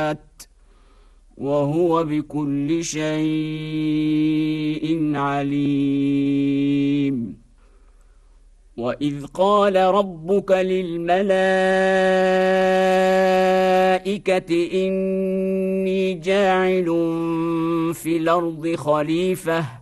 وهو بكل شيء عليم. وإذ قال ربك للملائكة إني جاعل في الأرض خليفة